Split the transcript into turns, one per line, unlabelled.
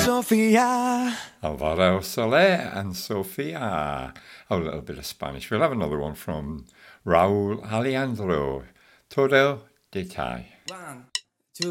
Sofia.
Alvaro Soler and Sofia. Oh, a little bit of Spanish. We'll have another one from Raul Alejandro. Todo detalle.
1,